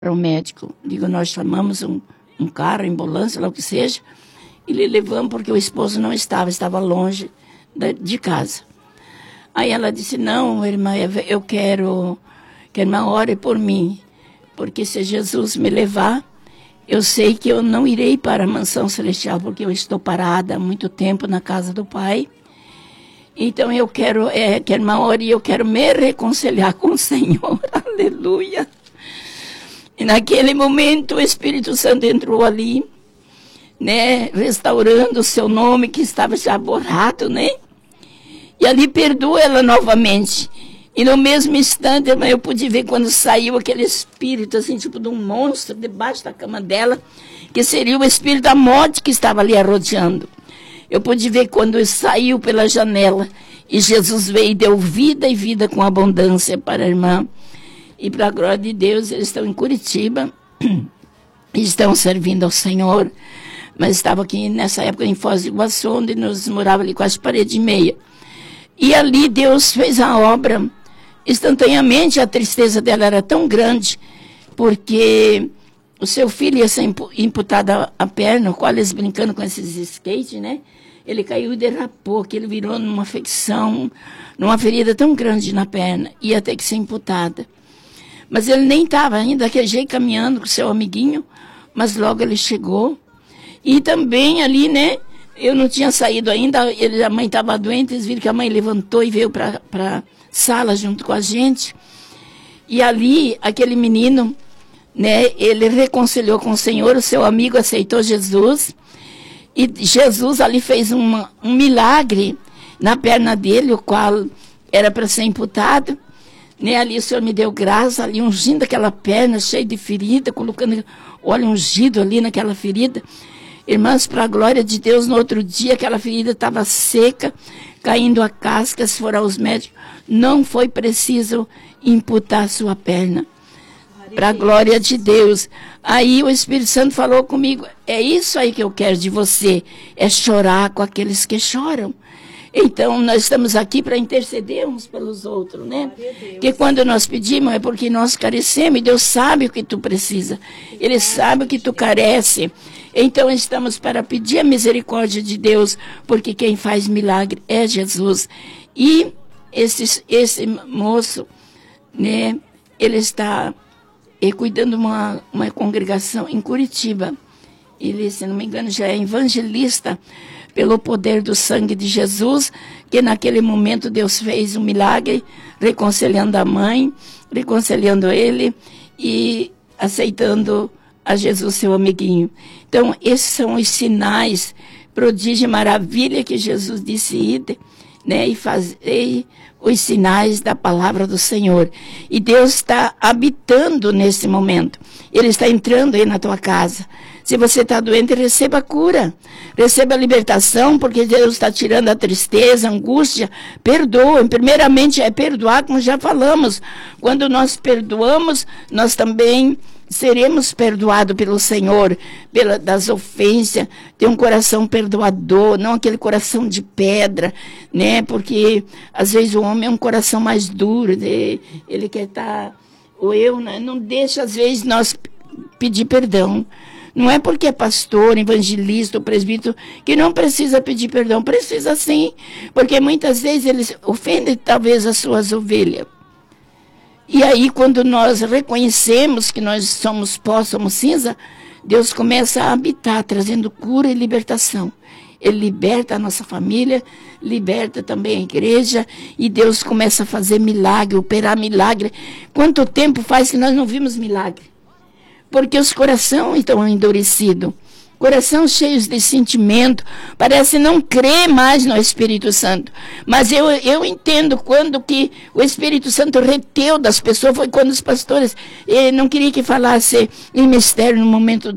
para o médico. Digo, nós chamamos um carro, ambulância, lá o que seja, e lhe levamos porque o esposo não estava longe de casa. Aí ela disse, não, irmã, eu quero que a irmã ore por mim, porque se Jesus me levar, eu sei que eu não irei para a mansão celestial, porque eu estou parada há muito tempo na casa do Pai. Então eu quero que a irmã ore e eu quero me reconciliar com o Senhor. Aleluia. E naquele momento o Espírito Santo entrou ali, né, restaurando o seu nome que estava já borrado, né? E ali perdoou ela novamente. E no mesmo instante, irmã, eu pude ver quando saiu aquele espírito, assim, tipo de um monstro, debaixo da cama dela, que seria o espírito da morte que estava ali arrodeando. Eu pude ver quando saiu pela janela, e Jesus veio e deu vida e vida com abundância para a irmã. E para a glória de Deus, eles estão em Curitiba, e estão servindo ao Senhor. Mas estava aqui nessa época em Foz do Iguaçu, onde nós morávamos ali quase parede e meia. E ali Deus fez a obra. Instantaneamente a tristeza dela era tão grande, porque o seu filho ia ser imputado a perna, o qual eles brincando com esses skates, né? Ele caiu e derrapou, que ele virou numa infecção, numa ferida tão grande na perna, ia ter que ser imputada. Mas ele nem estava ainda daquele jeito caminhando com o seu amiguinho, mas logo ele chegou. E também ali, né? Eu não tinha saído ainda, a mãe estava doente, eles viram que a mãe levantou e veio para a sala junto com a gente. E ali, aquele menino, né, ele reconciliou com o Senhor, o seu amigo aceitou Jesus. E Jesus ali fez um milagre na perna dele, o qual era para ser imputado. Né, ali o Senhor me deu graça, ali ungindo aquela perna cheia de ferida, colocando óleo ungido ali naquela ferida. Irmãs, para a glória de Deus, no outro dia aquela ferida estava seca, caindo a casca, se for aos médicos, não foi preciso imputar a sua perna. Para a glória de Deus. Aí o Espírito Santo falou comigo, é isso aí que eu quero de você, é chorar com aqueles que choram. Então, nós estamos aqui para interceder uns pelos outros, né? Porque quando nós pedimos é porque nós carecemos, e Deus sabe o que tu precisa. Ele sabe o que tu carece. Então, estamos para pedir a misericórdia de Deus, porque quem faz milagre é Jesus. E esse moço, né, ele está cuidando de uma congregação em Curitiba. Ele, se não me engano, já é evangelista pelo poder do sangue de Jesus, que naquele momento Deus fez um milagre, reconciliando a mãe, reconciliando ele e aceitando a Jesus, seu amiguinho. Então, esses são os sinais, prodígio e maravilha que Jesus disse, ide, né, e fazei os sinais da palavra do Senhor. E Deus está habitando nesse momento. Ele está entrando aí na tua casa. Se você está doente, receba a cura. Receba a libertação, porque Deus está tirando a tristeza, a angústia. Perdoa. Primeiramente é perdoar, como já falamos. Quando nós perdoamos, nós também seremos perdoados pelo Senhor, das ofensas, ter um coração perdoador, não aquele coração de pedra, né? Porque às vezes o homem é um coração mais duro, ele quer estar, ou eu, né? Não deixa às vezes nós pedir perdão. Não é porque é pastor, evangelista ou presbítero que não precisa pedir perdão, precisa sim, porque muitas vezes eles ofendem talvez as suas ovelhas. E aí, quando nós reconhecemos que nós somos pó, somos cinza, Deus começa a habitar, trazendo cura e libertação. Ele liberta a nossa família, liberta também a igreja, e Deus começa a fazer milagre, operar milagre. Quanto tempo faz que nós não vimos milagre? Porque os corações estão endurecidos. Coração cheios de sentimento, parece não crer mais no Espírito Santo. Mas eu entendo quando que o Espírito Santo reteu das pessoas, foi quando os pastores não queriam que falasse em mistério no momento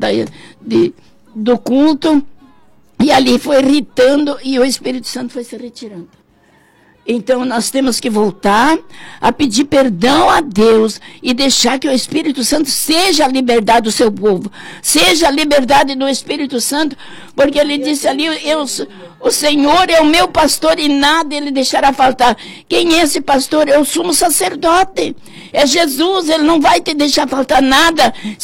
do culto, e ali foi irritando e o Espírito Santo foi se retirando. Então, nós temos que voltar a pedir perdão a Deus e deixar que o Espírito Santo seja a liberdade do seu povo, seja a liberdade do Espírito Santo, porque ele disse ali, o Senhor é o meu pastor e nada ele deixará faltar. Quem é esse pastor? É o sumo sacerdote, é Jesus, ele não vai te deixar faltar nada.